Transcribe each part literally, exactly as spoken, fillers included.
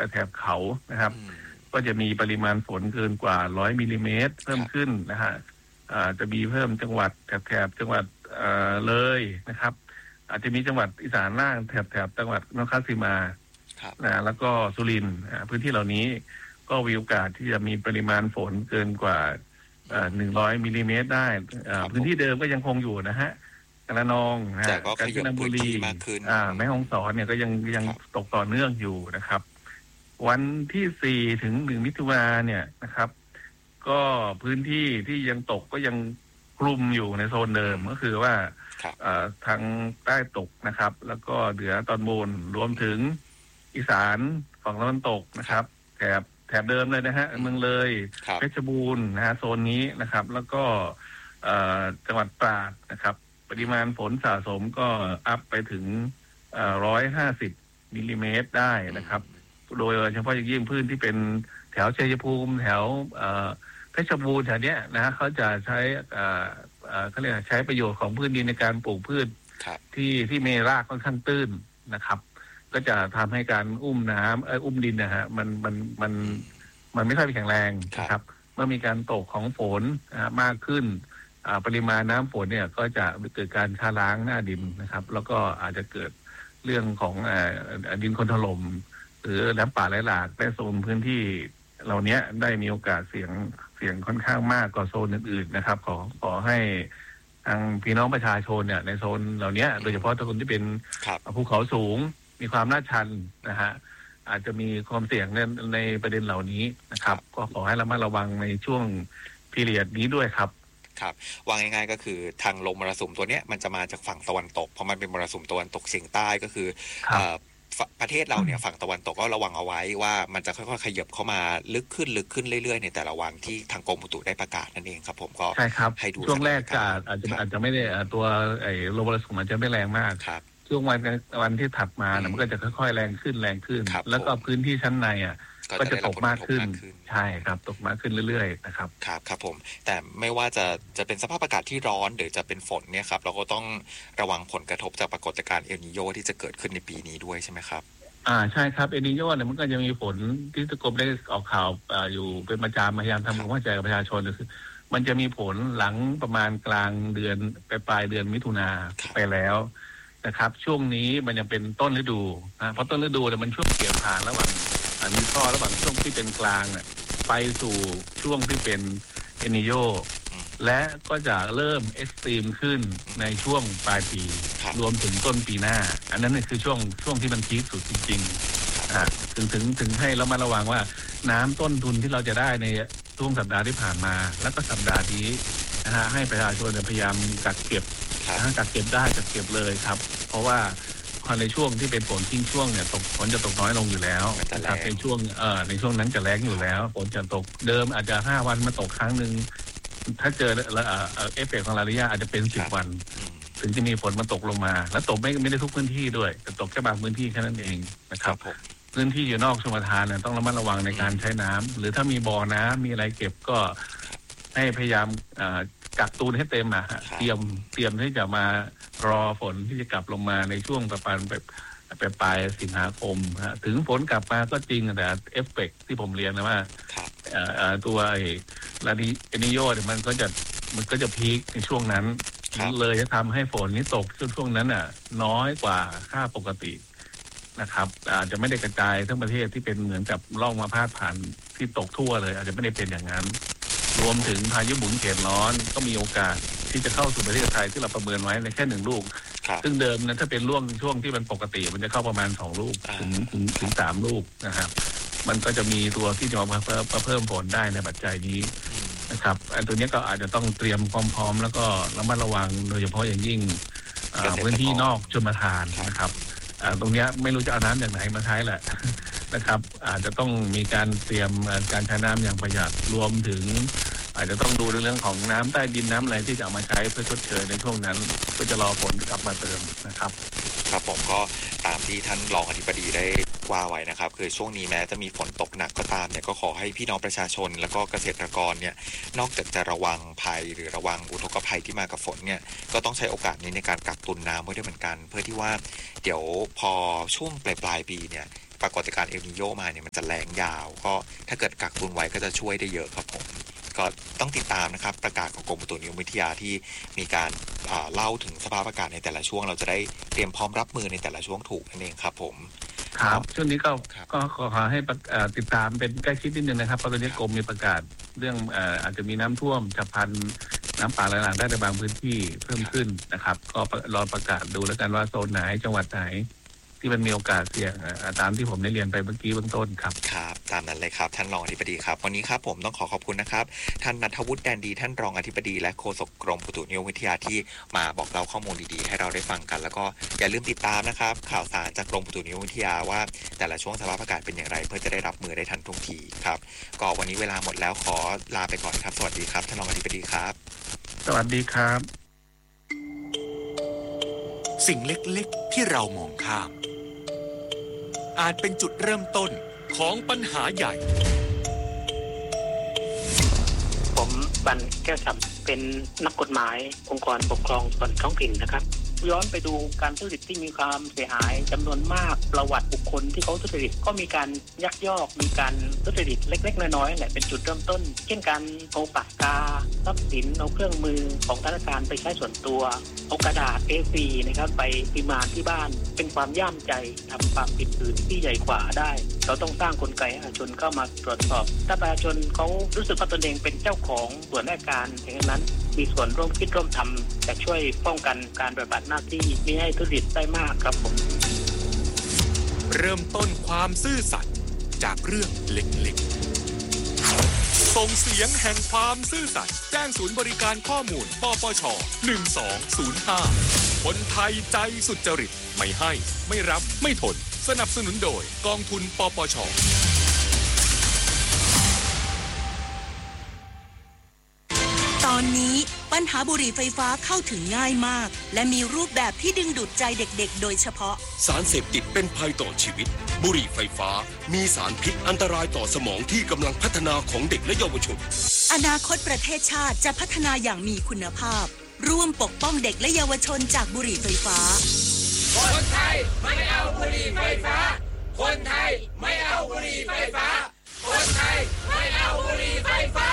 แถบเขานะครับก็จะมีปริมาณฝนเกินกว่าหนึ่งร้อยมิลลิเมตรเพิ่มขึ้นนะฮะจะมีเพิ่มจังหวัดแถบๆจังหวัดเลยนะครับอาจจะมีจังหวัดอีสานล่างแถบๆจังหวัดนครราชสีมานะแล้วก็สุรินทร์พื้นที่เหล่านี้ก็มีโอกาสที่จะมีปริมาณฝนเกินกว่าหนึ่งร้อยมิลลิเมตรได้พื้นที่เดิมก็ยังคงอยู่นะฮะระนองนะฮะกาญจนบุรีแม่ฮ่องสอนเนี่ยก็ยังยังตกต่อเนื่องอยู่นะครับวันที่สี่ถึงหนึ่งมิถุนายนเนี่ยนะครับก็พื้นที่ที่ยังตกก็ยังคลุมอยู่ในโซนเดิมก็คือว่าทางใต้ตกนะครับแล้วก็เหนือตอนบนรวมถึงอีสานฝั่งตะวันตกนะครับแถบแถบเดิมเลยนะฮะเมืองเลยเพชรบูรณ์นะฮะโซนนี้นะครับแล้วก็จังหวัดตราดนะครับปริมาณฝนสะสมก็อัพไปถึงหนึ่งร้อยห้าสิบมิลลิเมตรได้นะครับโดยเฉพาะอย่างยิ่งพื้นที่เป็นแถวชัยภูมิแถวเพชรบูรณ์แถวเนี้ยนะฮะเขาจะใช้เขาเรียกใช้ประโยชน์ของพื้นดินในการปลูกพืชที่ที่มีรากค่อนข้างตื้นนะครับก็จะทำให้การอุ้มน้ำเอออุ้มดินนะฮะมันมันมันมันไม่ค่อยแข็งแรงนะครับเมื่อมีการตกของฝนมากขึ้นปริมาณน้ำฝนเนี่ยก็จะเกิดการชะล้างหน้าดินนะครับแล้วก็อาจจะเกิดเรื่องของดินโคลนถล่มหรือน้ำป่าไหลหลากในโซนพื้นที่เหล่านี้ได้มีโอกาสเสี่ยงเสี่ยงค่อนข้างมากกว่าโซนอื่นๆนะครับขอขอให้ทางพี่น้องประชาชนเนี่ยในโซนเหล่านี้โดยเฉพาะคนที่เป็นภูเขาสูงมีความลาดชันนะฮะอาจจะมีความเสี่ยงในในประเด็นเหล่านี้นะครับก็ขอให้ระมัดระวังในช่วงพีเรียดนี้ด้วยครับครับวางง่ายๆก็คือทางลมมรสุมตัวเนี้ยมันจะมาจากฝั่งตะวันตกเพราะมันเป็นมรสุมตะวันตกเฉียงใต้ก็คือประเทศเราเนี่ยฝั่งตะวันตกก็ระวังเอาไว้ว่ามันจะค่อยๆขยับเข้ามาลึกขึ้นลึกขึ้นเรื่อยๆในแต่ละวันที่ทางกรมอุตุได้ประกาศนั่นเองครับผมก็ใช่ครับให้ดูช่วงแรกจะอาจจะอาจจะไม่ได้ตัวไอ้ลมมรสุมมันจะไม่แรงมากช่วงวันวันที่ถัดมามันก็จะค่อยๆแรงขึ้นแรงขึ้นแล้วก็พื้นที่ชั้นในอ่ะก็จะตกมากขึ้นใช่ครับตกมากขึ้นเรื่อยๆนะครับครับครับผมแต่ไม่ว่าจะจะเป็นสภาพอากาศที่ร้อนหรือจะเป็นฝนเนี่ยครับเราก็ต้องระวังผลกระทบจากปรากฏการณ์เอลนีโญที่จะเกิดขึ้นในปีนี้ด้วยใช่ไหมครับอ่าใช่ครับเอลนีโญเนี่ยมันก็จะมีฝนที่ตะกรมได้ออกข่าวอยู่เป็นประจำพยายามทำความเข้าใจกับประชาชนคือมันจะมีผลหลังประมาณกลางเดือนไปปลายเดือนมิถุนาไปแล้วนะครับช่วงนี้มันยังเป็นต้นฤดูนะเพราะต้นฤดูเนี่ยมันช่วงเกี่ยวผ่านระหว่างมีข้อระหว่างช่วงที่เป็นกลางเนี่ยไปสู่ช่วงที่เป็นเอลนีโญและก็จะเริ่มเอ็กซ์ตรีมขึ้นในช่วงปลายปีรวมถึงต้นปีหน้าอันนั้นคือช่วงช่วงที่มันพีคสุดจริงๆอ่าถึงถึงถึงให้เรามาระวังว่าน้ำต้นทุนที่เราจะได้ในช่วงสัปดาห์ที่ผ่านมาแล้วก็สัปดาห์นี้นะฮะให้ประชาชนพยายามกักเก็บนะฮะกักเก็บได้กักเก็บเลยครับเพราะว่าในช่วงที่เป็นฝนทิ้งช่วงเนี่ยตกฝนจะตกน้อยลงอยู่แล้วนะครับในช่วงเอ่อในช่วงนั้นจะแล้งอยู่แล้วฝนจะตกเดิมอาจจะห้าวันมาตกครั้งนึงถ้าเจอเอ่อเอฟเฟกต์ของลานีญาอาจจะเป็นสิบวันถึงจะมีฝนมาตกลงมาแล้วตกไม่ไม่ได้ทุกพื้นที่ด้วยแต่ตกแค่บางพื้นที่แค่นั้นเองนะครับพื้นที่อยู่นอกชลประทานเนี่ยต้องระมัดระวังในการใช้น้ำหรือถ้ามีบ่อน้ำมีอะไรเก็บก็ให้พยายามกักตูนให้เต็มอ่ะเตรียมเตรียมที่จะมารอฝนที่จะกลับลงมาในช่วงประมาณแบบไปปลายสิงหาคมฮะถึงฝนกลับมาก็จริงแต่เอฟเฟกต์ที่ผมเรียนนะว่าตัวไอ้ลานีโญเนี่ยมันก็จะมันก็จะพีคในช่วงนั้นเลยจะทำให้ฝนนี้ตกช่วงช่วงนั้นอ่ะน้อยกว่าค่าปกตินะครับอาจจะไม่ได้กระจายทั้งประเทศที่เป็นเหมือนกับล่องมาพาดผ่านที่ตกทั่วเลยอาจจะไม่ได้เป็นอย่างนั้นรวมถึงพายุหมุนเขตร้อนก็มีโอกาสที่จะเข้าสู่ประเทศไทยที่เราประเมินไว้ในแค่หนึ่งลูกซึ่งเดิมนั้นถ้าเป็นช่วงช่วงที่มันปกติมันจะเข้าประมาณสองลูกถึงถึงถึงสามลูกนะครับมันก็จะมีตัวที่จะมาเพิ่มเพิ่มฝนได้ในปัจจัยนี้นะครับอันตัวนี้ก็อาจจะต้องเตรียมความพร้อมแล้วก็ระมัดระวังโดยเฉพาะอย่างยิ่งพื้นที่นอกชลประทานนะครับตรงนี้ไม่รู้จะเอาน้ำจากไหนมาใช้แหละนะครับอาจจะต้องมีการเตรียมการใช้น้ำอย่างประหยัดรวมถึงอาจจะต้องดูในเรื่องของน้ำใต้ดินน้ำอะไรที่จะเอามาใช้เพื่อชดเชยในช่วงนั้นเพื่อจะรอฝนกลับมาเติมนะครับครับผมก็ตามที่ท่านรองอธิบดีได้ว่าไว้นะครับคือช่วงนี้แม้จะมีฝนตกหนักก็ตามเนี่ยก็ขอให้พี่น้องประชาชนแล้วก็เกษตรกรเนี่ยนอกจากจะระวังภัยหรือระวังอุทกภัยที่มากับฝนเนี่ยก็ต้องใช้โอกาสนี้ในการกักตุนน้ำไว้ด้วยเหมือนกันเพื่อที่ว่าเดี๋ยวพอช่วงปลายปลายปีเนี่ยปรากฏการณ์เอลนีโญมาเนี่ยมันจะแรงยาวก็ถ้าเกิดกักตุนไว้ก็จะช่วยได้เยอะครับผมก็ต้องติดตามนะครับประกาศของกรมอุตุนิยมวิทยาที่มีการเล่าถึงสภาพอากาศในแต่ละช่วงเราจะได้เตรียมพร้อมรับมือในแต่ละช่วงถูกนั่นเองครับผมครับช่วงนี้ก็ก็ขอให้ติดตามเป็นใกล้ชิดนิดนึงนะครับเพราะตอนนี้กรมมีประกาศเรื่องอาจจะมีน้ำท่วมฉับพลันน้ำป่าไหลหลากได้ในบางพื้นที่เพิ่มขึ้นนะครับก็รอประกาศดูแล้วกันว่าโซนไหนจังหวัดไหนที่มันมีโอกาสเสี่ยงตามที่ผมได้เรียนไปเมื่อกี้เบื้องต้นครับครับตามนั้นเลยครับท่านรองอธิบดีครับวันนี้ครับผมต้องขอขอบคุณนะครับท่านณัฐวุฒิแดนดีท่านรองอธิบดีและโฆษกกรมอุตุนิยมวิทยาที่มาบอกเล่าข้อมูลดีๆให้เราได้ฟังกันแล้วก็อย่าลืมติดตามนะครับข่าวสารจากกรมอุตุนิยมวิทยาว่าแต่ละช่วงสภาพอากาศเป็นอย่างไรเพื่อจะได้รับมือได้ทันท่วงทีครับก็วันนี้เวลาหมดแล้วขอลาไปก่อนครับสวัสดีครับท่านรองอธิบดีครับสวัสดีครับสิ่งเล็กๆที่เรามองข้ามอาจเป็นจุดเริ่มต้นของปัญหาใหญ่ผมบันแก้วสับเป็นนักกฎหมายองค์กรปกครองส่วนท้องถิ่นนะครับย้อนไปดูการทุจริตที่มีความเสียหายจำนวนมากประวัติบุคคลที่เขาทุจริตก็มีการยักยอกมีการทุจริตเล็กๆน้อยๆแหละเป็นจุดเริ่มต้นเช่นการเอาปากกาทรัพย์สินเอาเครื่องมือของธนาคารไปใช้ส่วนตัวเอากระดาษ เอ โฟร์ นะครับไปพิมพ์ที่บ้านเป็นความย่ามใจทำความผิดอื่นที่ใหญ่กว่าได้เราต้องสร้างกลไกให้ประชาชนเข้ามาตรวจสอบถ้าประชาชนเขารู้สึกว่าตนเองเป็นเจ้าของส่วนราชการอย่างนั้นมีส่วนร่วมคิดร่วมทำจะช่วยป้องกันการปฏิบัติหน้าที่ไม่ให้ทุจริตได้มากครับผมเริ่มต้นความซื่อสัตย์จากเรื่องเล็กๆส่งเสียงแห่งความซื่อสัตย์แจ้งศูนย์บริการข้อมูลปปชหนึ่งสองศูนย์ห้าคนไทยใจสุจริตไม่ให้ไม่รับไม่ทนสนับสนุนโดยกองทุนปปชตอนนี้ปัญหาบุหรี่ไฟฟ้าเข้าถึงง่ายมากและมีรูปแบบที่ดึงดูดใจเด็กๆโดยเฉพาะสารเสพติดเป็นภัยต่อชีวิตบุหรี่ไฟฟ้ามีสารพิษอันตรายต่อสมองที่กำลังพัฒนาของเด็กและเยาวชนอนาคตประเทศชาติจะพัฒนาอย่างมีคุณภาพร่วมปกป้องเด็กและเยาวชนจากบุหรี่ไฟฟ้าคนไทยไม่เอาบุหรี่ไฟฟ้าคนไทยไม่เอาบุหรี่ไฟฟ้าคนไทยไม่เอาบุหรี่ไฟฟ้า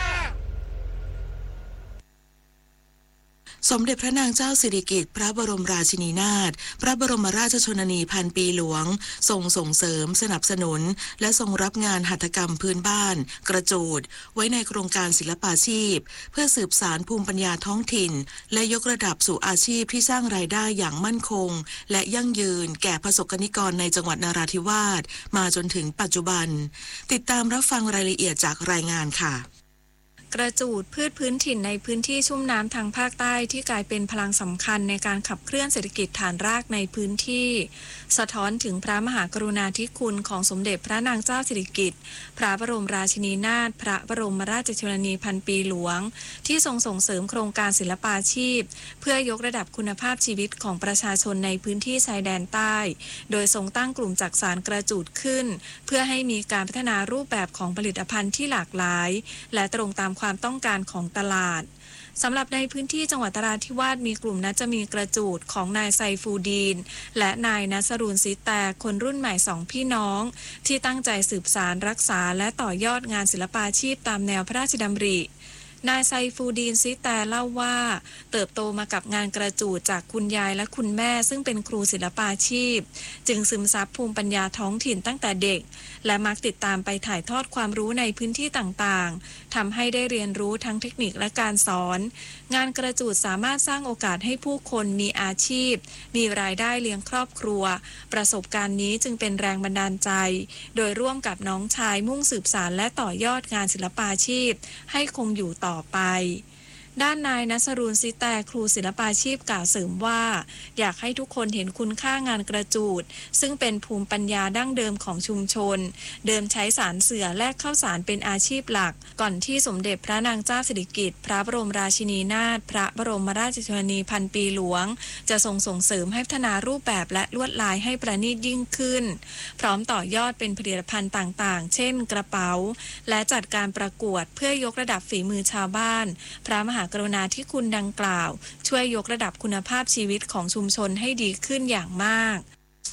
สมเด็จพระนางเจ้าสิริกิติ์พระบรมราชินีนาถพระบรมราชชนนีพันปีหลวงทรงส่งเสริมสนับสนุนและทรงรับงานหัตถกรรมพื้นบ้านกระจูดไว้ในโครงการศิลปาชีพเพื่อสืบสานภูมิปัญญาท้องถิ่นและยกระดับสู่อาชีพที่สร้างรายได้อย่างมั่นคงและยั่งยืนแก่ประสบนิกรในจังหวัดนราธิวาสมาจนถึงปัจจุบันติดตามรับฟังรายละเอียดจากรายงานค่ะกระจูดพืชพื้นถิ่นในพื้นที่ชุ่มน้ำทางภาคใต้ที่กลายเป็นพลังสำคัญในการขับเคลื่อนเศรษฐกิจฐานรากในพื้นที่สะท้อนถึงพระมหากรุณาธิคุณของสมเด็จพระนางเจ้าสิริกิติ์พระบรมราชินีนาถพระบรมราชชนนีพันปีหลวงที่ทรงส่งเสริมโครงการศิลปาชีพเพื่อยกระดับคุณภาพชีวิตของประชาชนในพื้นที่ชายแดนใต้โดยทรงตั้งกลุ่มจักสานกระจูดขึ้นเพื่อให้มีการพัฒนารูปแบบของผลิตภัณฑ์ที่หลากหลายและตรงตามความต้องการของตลาดสำหรับในพื้นที่จังหวัดนราธิวาสมีกลุ่มนัจมีกระจูดของนายไซฟูดีนและนายนัสรูนซิแตคนรุ่นใหม่สองพี่น้องที่ตั้งใจสืบสานรักษาและต่อยอดงานศิลปาชีพตามแนวพระราชดำรินายไซฟูดีนซิแตเล่าว่าเติบโตมากับงานกระจูดจากคุณยายและคุณแม่ซึ่งเป็นครูศิลปาชีพจึงซึมซับภูมิปัญญาท้องถิ่นตั้งแต่เด็กและมักติดตามไปถ่ายทอดความรู้ในพื้นที่ต่างๆทำให้ได้เรียนรู้ทั้งเทคนิคและการสอนงานกระจูดสามารถสร้างโอกาสให้ผู้คนมีอาชีพมีรายได้เลี้ยงครอบครัวประสบการณ์นี้จึงเป็นแรงบันดาลใจโดยร่วมกับน้องชายมุ่งสืบสานและต่อยอดงานศิลปาชีพให้คงอยู่ต่อไปด้านนายนัสรูนซิแตครูศิลปาชีพกล่าวเสริมว่าอยากให้ทุกคนเห็นคุณค่างานกระจูดซึ่งเป็นภูมิปัญญาดั้งเดิมของชุมชนเดิมใช้สารเสื่อแลกข้าวสารเป็นอาชีพหลักก่อนที่สมเด็จพระนางเจ้าสิริกิติ์พระบรมราชินีนาถพระบรมราชชนนีพันปีหลวงจะทรงส่งเสริมให้พัฒนารูปแบบและลวดลายให้ประณีตยิ่งขึ้นพร้อมต่อยอดเป็นผลิตภัณฑ์ต่างๆเช่นกระเป๋าและจัดการประกวดเพื่อยกระดับฝีมือชาวบ้านพระมหากรุณาธิคุณดังกล่าวช่วยยกระดับคุณภาพชีวิตของชุมชนให้ดีขึ้นอย่างมาก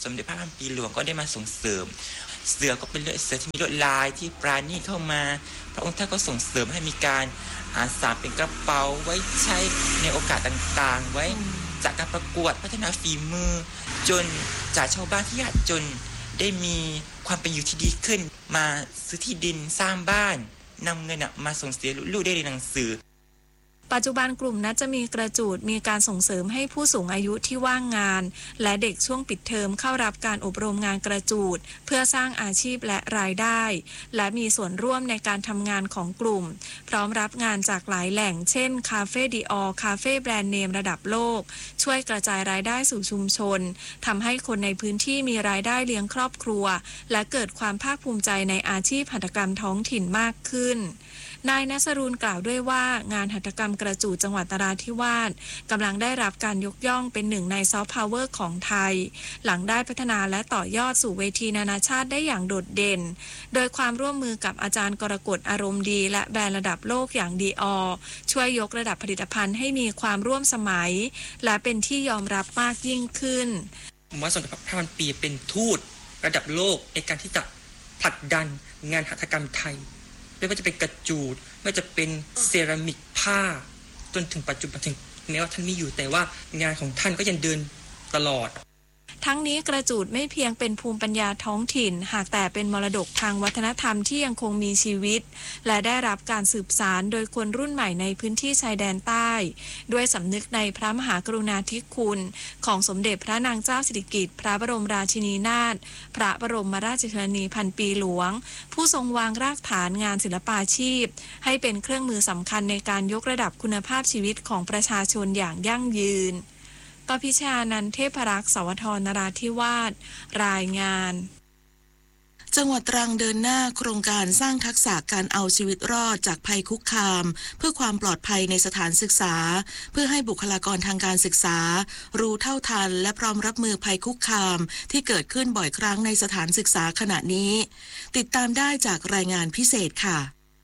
สมเด็จพระพันปีหลวงก็ได้มาส่งเสริมเสือก็เป็นเสือที่มีลวดลายที่ปราณีตเข้ามาพระองค์ท่านก็ส่งเสริมให้มีการอาสาเป็นกระเป๋าไว้ใช้ในโอกาสต่างๆไว้จากการประกวดพัฒนาฝีมือจนจากชาวบ้านที่ยากจนได้มีความเป็นอยู่ที่ดีขึ้นมาซื้อที่ดินสร้างบ้านนำเงินมาส่งเสียลูกได้เรียนหนังสือปัจจุบันกลุ่มนัดจะมีกระจูดมีการส่งเสริมให้ผู้สูงอายุที่ว่างงานและเด็กช่วงปิดเทอมเข้ารับการอบรมงานกระจูดเพื่อสร้างอาชีพและรายได้และมีส่วนร่วมในการทำงานของกลุ่มพร้อมรับงานจากหลายแหล่งเช่นคาเฟ่ดิออคาเฟ่แบรนด์เนมระดับโลกช่วยกระจายรายได้สู่ชุมชนทำให้คนในพื้นที่มีรายได้เลี้ยงครอบครัวและเกิดความภาคภูมิใจในอาชีพหัตถกรรมท้องถิ่นมากขึ้นนายณัสรูลกล่าวด้วยว่างานหัตถกรรมกระจูดจังหวัดนราธิวาสกำลังได้รับการยกย่องเป็นหนึ่งในซอฟต์พาวเวอร์ของไทยหลังได้พัฒนาและต่อยอดสู่เวทีนานาชาติได้อย่างโดดเด่นโดยความร่วมมือกับอาจารย์กรกฎอารมณ์ดีและแบรนด์ระดับโลกอย่างดีออช่วยยกระดับผลิตภัณฑ์ให้มีความร่วมสมัยและเป็นที่ยอมรับมากยิ่งขึ้นผมว่าสมเด็จพระพันปีเป็นทูตระดับโลกในการที่จะผลักดันงานหัตถกรรมไทยไม่ว่าจะเป็นกระจูดไม่ว่าจะเป็นเซรามิกผ้าจนถึงปัจจุบันถึงแม้ว่าท่านไม่อยู่แต่ว่างานของท่านก็ยังเดินตลอดทั้งนี้กระจูดไม่เพียงเป็นภูมิปัญญาท้องถิ่นหากแต่เป็นมรดกทางวัฒนธรรมที่ยังคงมีชีวิตและได้รับการสืบสานโดยคนรุ่นใหม่ในพื้นที่ชายแดนใต้ด้วยสำนึกในพระมหากรุณาธิคุณของสมเด็จพระนางเจ้าสิริกิติ์พระบรมราชินีนาถพระบรมราชชนนีพันปีหลวงผู้ทรงวางรากฐานงานศิลปาชีพให้เป็นเครื่องมือสำคัญในการยกระดับคุณภาพชีวิตของประชาชนอย่างยั่งยืนปพิชานันท์เทพรักษ์สวทรนราธิวาสรายงานจังหวัดตรังเดินหน้าโครงการสร้างทักษะการเอาชีวิตรอดจากภัยคุกคามเพื่อความปลอดภัยในสถานศึกษาเพื่อให้บุคลากรทางการศึกษารู้เท่าทันและพร้อมรับมือภัยคุกคามที่เกิดขึ้นบ่อยครั้งในสถานศึกษาขณะนี้ติดตามได้จากรายงานพิเศษค่ะ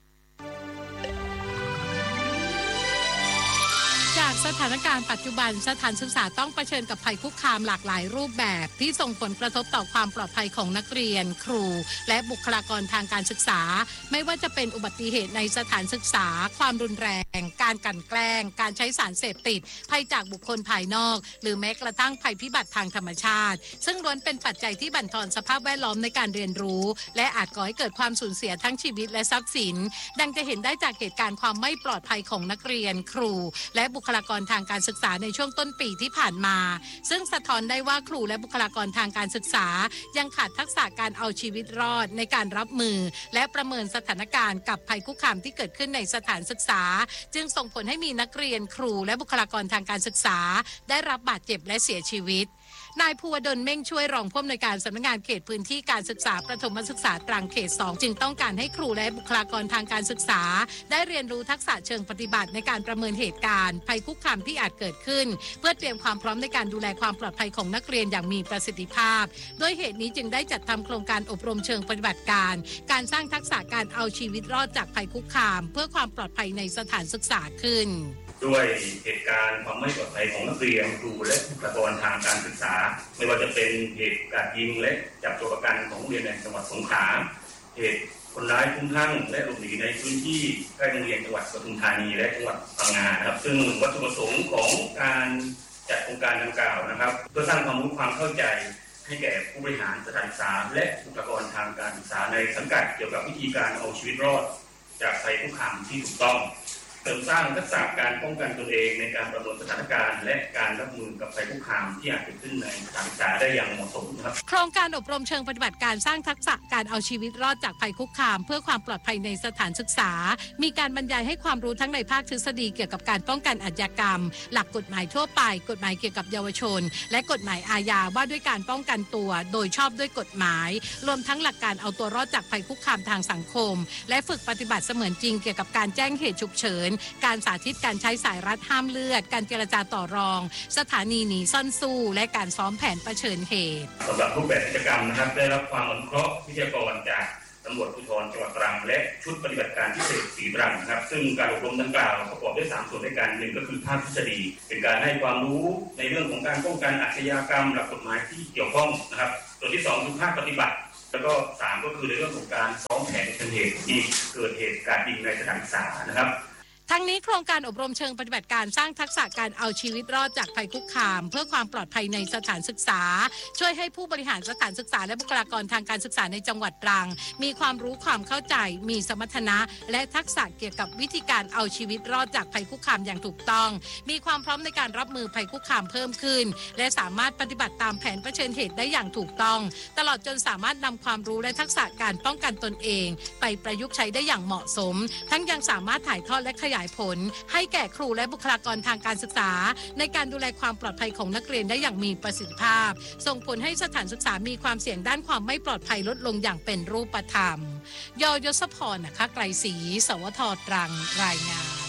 จากสถานการณ์ปัจจุบันสถานศึกษาต้องเผชิญกับภัยคุกคามหลากหลายรูปแบบที่ส่งผลกระทบต่อความปลอดภัยของนักเรียนครูและบุคลากรทางการศึกษาไม่ว่าจะเป็นอุบัติเหตุในสถานศึกษาความรุนแรงการกลั่นแกล้งการใช้สารเสพติดภัยจากบุคคลภายนอกหรือแม้กระทั่งภัยพิบัติทางธรรมชาติซึ่งล้วนเป็นปัจจัยที่บั่นทอนสภาพแวดล้อมในการเรียนรู้และอาจก่อให้เกิดความสูญเสียทั้งชีวิตและทรัพย์สินดังจะเห็นได้จากเหตุการณ์ความไม่ปลอดภัยของนักเรียนครูและบุคลากรทางการศึกษาในช่วงต้นปีที่ผ่านมาซึ่งสะท้อนได้ว่าครูและบุคลากรทางการศึกษายังขาดทักษะการเอาชีวิตรอดในการรับมือและประเมินสถานการณ์กับภัยคุกคามที่เกิดขึ้นในสถานศึกษาจึงส่งผลให้มีนักเรียนครูและบุคลากรทางการศึกษาได้รับบาดเจ็บและเสียชีวิตนายภูวดลเม่งช่วยรองผู้อำนวยการสำนักงานเขตพื้นที่การศึกษาประถมศึกษาตรังเขตสองจึงต้องการให้ครูและบุคลากรทางการศึกษาได้เรียนรู้ทักษะเชิงปฏิบัติในการประเมินเหตุการณ์ภัยคุกคามที่อาจเกิดขึ้นเพื่อเตรียมความพร้อมในการดูแลความปลอดภัยของนักเรียนอย่างมีประสิทธิภาพด้วยเหตุนี้จึงได้จัดทำโครงการอบรมเชิงปฏิบัติการการสร้างทักษะการเอาชีวิตรอดจากภัยคุกคามเพื่อความปลอดภัยในสถานศึกษาขึ้นด้วยเหตุการณ์ความไม่ปลอดภัยของนักเรียนครูและบุคลากรทางการศึกษาไม่ว่าจะเป็นเหตุการณ์ยิงและจับตัวประกันของโรงเรียนในจังหวัดสงขลาเหตุคนร้ายคลุ้มคลั่งและหลบหนีในพื้นที่ใกล้โรงเรียนจังหวัดปทุมธานีและจังหวัดพังงาครับซึ่งวัตถุประสงค์ของการจัดโครงการดังกล่าวนะครับเพื่อสร้างความรู้ความเข้าใจให้แก่ผู้บริหารสถานศึกษาและบุคลากรทางการศึกษาในสังกัดเกี่ยวกับวิธีการเอาชีวิตรอดจากภัยคุกคามที่ถูกต้องเสริมสร้างทักษะการป้องกันตนเองในการประเมินสถานการณ์และการรับมือกับภัยคุกคามที่อาจเกิดขึ้นในสถานศึกษาได้อย่างเหมาะสมครับโครงการอบรมเชิงปฏิบัติการสร้างทักษะการเอาชีวิตรอดจากภัยคุกคามเพื่อความปลอดภัยในสถานศึกษามีการบรรยายให้ความรู้ทั้งในภาคทฤษฎีเกี่ยวกับการป้องกันอาชญากรรมหลักกฎหมายทั่วไปกฎหมายเกี่ยวกับเยาวชนและกฎหมายอาญาว่าด้วยการป้องกันตัวโดยชอบด้วยกฎหมายรวมทั้งหลักการเอาตัวรอดจากภัยคุกคามทางสังคมและฝึกปฏิบัติเสมือนจริงเกี่ยวกับการแจ้งเหตุฉุกเฉินการสาธิตการใช้สายรัดห้ามเลือดการเจรจาต่อรองสถานีหนีซ่อนสู้และการซ้อมแผนเผชิญเหตุสำหรับรูปแบบกิจกรรมนะครับได้รับความอนุเคราะห์วิทยากรจากสตำรวจภูธรจังหวัดตรังและชุดปฏิบัติการพิเศษศรีตรังครับซึ่งการอบรมดังกล่าวประกอบด้วยสามส่วนด้วยกันหนึ่งก็คือภาคทฤษฎีเป็นการให้ความรู้ในเรื่องของการป้องกันอาชญากรรมหลักกฎหมายที่เกี่ยวข้องนะครับส่วนที่สองคือภาคปฏิบัติแล้วก็สามก็คือในเรื่องของการซ้อมแผนเป็นเหตุที่เกิดเหตุการณ์ยิงในสถานศึกษานะครับทั้งนี้โครงการอบรมเชิงปฏิบัติการสร้างทักษะการเอาชีวิตรอดจากภัยคุกคามเพื่อความปลอดภัยในสถานศึกษาช่วยให้ผู้บริหารสถานศึกษาและบุคลากรทางการศึกษาในจังหวัดตรังมีความรู้ความเข้าใจมีสมรรถนะและทักษะเกี่ยวกับวิธีการเอาชีวิตรอดจากภัยคุกคามอย่างถูกต้องมีความพร้อมในการรับมือภัยคุกคามเพิ่มขึ้นและสามารถปฏิบัติตามแผนเผชิญเหตุได้อย่างถูกต้องตลอดจนสามารถนำความรู้และทักษะการป้องกันตนเองไปประยุกต์ใช้ได้อย่างเหมาะสมทั้งยังสามารถถ่ายทอดและขยายผลให้แก่ครูและบุคลากรทางการศึกษาในการดูแลความปลอดภัยของนักเรียนได้อย่างมีประสิทธิภาพส่งผลให้สถานศึกษามีความเสี่ยงด้านความไม่ปลอดภัยลดลงอย่างเป็นรูปธรรมยยศพรนะคะไกรศรีสวทตรังรายงาน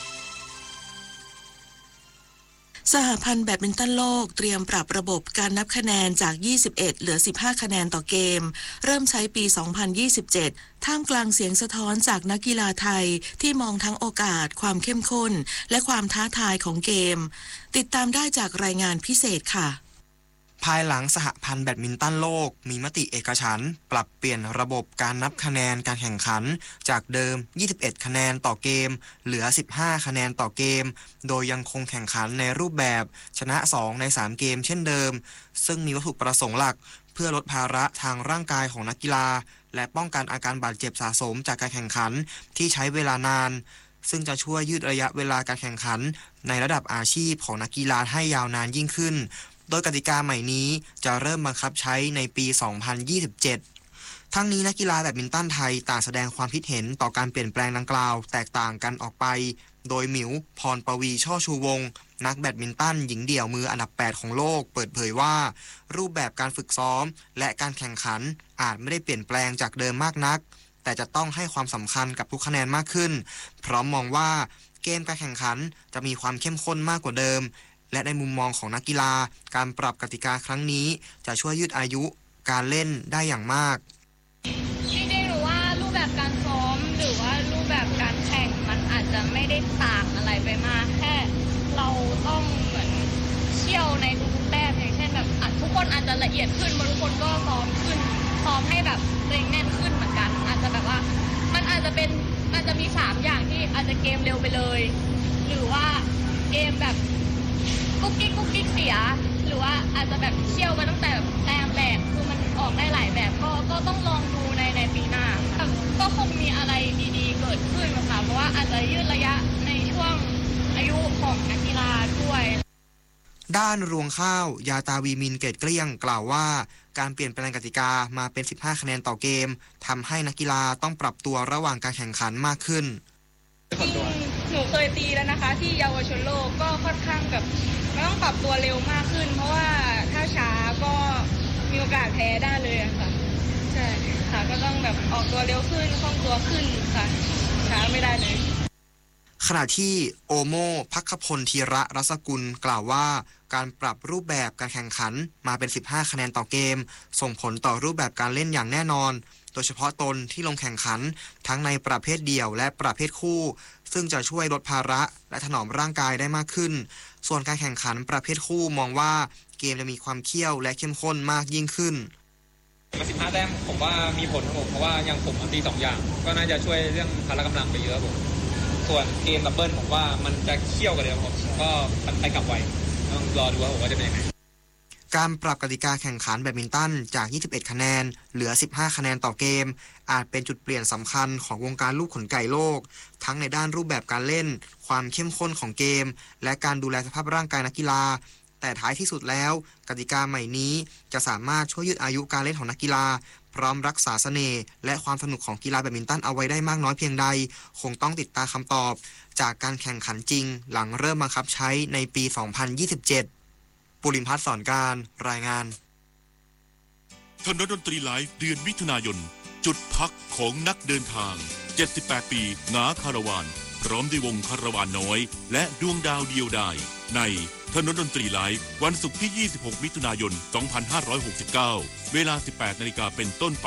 สหพันธ์แบดมินตันโลกเตรียมปรับระบบการนับคะแนนจากยี่สิบเอ็ดเหลือสิบห้าคะแนนต่อเกมเริ่มใช้ปีสองพันยี่สิบเจ็ดท่ามกลางเสียงสะท้อนจากนักกีฬาไทยที่มองทั้งโอกาสความเข้มข้นและความท้าทายของเกมติดตามได้จากรายงานพิเศษค่ะภายหลังสหพันธ์แบดมินตันโลกมีมติเอกฉันท์ปรับเปลี่ยนระบบการนับคะแนนการแข่งขันจากเดิมยี่สิบเอ็ดคะแนนต่อเกมเหลือสิบห้าคะแนนต่อเกมโดยยังคงแข่งขันในรูปแบบชนะสองในสามเกมเช่นเดิมซึ่งมีวัตถุประสงค์หลักเพื่อลดภาระทางร่างกายของนักกีฬาและป้องกันอาการบาดเจ็บสะสมจากการแข่งขันที่ใช้เวลานานซึ่งจะช่วยยืดระยะเวลาการแข่งขันในระดับอาชีพของนักกีฬาให้ยาวนานยิ่งขึ้นโดยกติกาใหม่นี้จะเริ่มบังคับใช้ในปี สองพันยี่สิบเจ็ด ทั้งนี้นักกีฬาแบดมินตันไทยต่างแสดงความคิดเห็นต่อการเปลี่ยนแปลงดังกล่าวแตกต่างกันออกไปโดยหมิวพรปวีช่อชูวงศ์นักแบดมินตันหญิงเดี่ยวมืออันดับแปดของโลกเปิดเผยว่ารูปแบบการฝึกซ้อมและการแข่งขันอาจไม่ได้เปลี่ยนแปลงจากเดิมมากนักแต่จะต้องให้ความสำคัญกับทุกคะแนนมากขึ้นพร้อมมองว่าเกมการแข่งขันจะมีความเข้มข้นมากกว่าเดิมและในมุมมองของนักกีฬาการปรับกติกาครั้งนี้จะช่วยยืดอายุการเล่นได้อย่างมากจริงๆหนูว่ารูปแบบการซ้อมหรือว่ารูปแบบการแข่งมันอาจจะไม่ได้ต่างอะไรไปมากแค่เราต้องเหมือนเชี่ยวในทุกๆแต้มอย่างเช่นแบบทุกคนอาจจะละเอียดขึ้นบางทุกคนก็ซ้อมขึ้นซ้อมให้แบบเร่งแน่นขึ้นเหมือนกันอาจจะแบบว่ามันอาจจะเป็นอาจจะมีสามอย่างที่อาจจะเกมเร็วไปเลยหรือว่าเกมแบบกุ๊กกิ๊กกุ๊กกิ๊กเสียหรือว่าอาจจะแบบเชี่ยวมาตั้งแต่แต้มแรกคือมันออกได้หลายแบบก็ก็ต้องลองดูในในปีหน้าก็คงมีอะไรดีๆเกิดขึ้นนะคะเพราะว่าอาจจะยืดระยะในช่วงอายุของนักกีฬาด้วยด้านรวงข้าวยาตาวีมินเกตเกลี้ยงกล่าวว่าการเปลี่ยนแปลงกติกามาเป็นสิบห้าคะแนนต่อเกมทำให้นักกีฬาต้องปรับตัวระหว่างการแข่งขันมากขึ้นหนูเคยตีแล้วนะคะที่เยาวชนโลกก็ค่อนข้างแบบไม่ต้องปรับตัวเร็วมากขึ้นเพราะว่าถ้าช้าก็มีโอกาสแพ้ได้เลยค่ะใช่ค่ะก็ต้องแบบออกตัวเร็วขึ้นคล่องตัวขึ้นค่ะช้าไม่ได้เลยขณะที่โอโมภัคพลธีระรัศกุลกล่าวว่าการปรับรูปแบบการแข่งขันมาเป็นสิบห้าคะแนนต่อเกมส่งผลต่อรูปแบบการเล่นอย่างแน่นอนโดยเฉพาะตนที่ลงแข่งขันทั้งในประเภทเดี่ยวและประเภทคู่ซึ่งจะช่วยลดภาระและถนอมร่างกายได้มากขึ้นส่วนการแข่งขันประเภทคู่มองว่าเกมจะมีความเขี้ยวและเข้มข้นมากยิ่งขึ้นสิบห้าแต้มผมว่ามีผลครับผมเพราะว่าอย่างผมตีสองอย่างก็น่าจะช่วยเรื่องพละกำลังไปเยอะผมส่วนเกมดับเบิลผมว่ามันจะเขี้ยวกว่าเดิมผมก็ไปกลับไวต้องรอดูว่าผมว่าจะเป็นยังไงการปรับกติกาแข่งขันแบดมินตันจากยี่สิบเอ็ดคะแนนเหลือสิบห้าคะแนนต่อเกมอาจเป็นจุดเปลี่ยนสำคัญของวงการลูกขนไก่โลกทั้งในด้านรูปแบบการเล่นความเข้มข้นของเกมและการดูแลสภาพร่างกายนักกีฬาแต่ท้ายที่สุดแล้วกติกาใหม่นี้จะสามารถช่วยยืดอายุการเล่นของนักกีฬาพร้อมรักษาเสน่ห์และความสนุกของกีฬาแบดมินตันเอาไว้ได้มากน้อยเพียงใดคงต้องติดตามคำตอบจากการแข่งขันจริงหลังเริ่มบังคับใช้ในปีสองพันยี่สิบเจ็ดปุริมพัฒน์สอนการรายงานถนนดนตรีไลฟ์เดือนมิถุนายนจุดพักของนักเดินทางเจ็ดสิบแปดปีงาคาราวานพร้อมด้วยวงคาราวานน้อยและดวงดาวเดียวดายในถนนดนตรีไลฟ์วันศุกร์ที่ยี่สิบหกมิถุนายนสองพันห้าร้อยหกสิบเก้าเวลา สิบแปดนาฬิกาเป็นต้นไป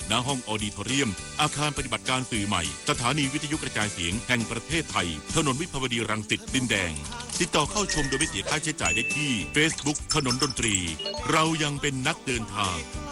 ณห้องออดิทอเรียมอาคารปฏิบัติการสื่อใหม่สถานีวิทยุกระจายเสียงแห่งประเทศไทยถนนวิภาวดีรังสิตดินแดงติดต่อเข้าชมโดยไม่เสียค่าใช้จ่ายได้ที่ Facebook ถนนดนตรีเรายังเป็นนักเดินทาง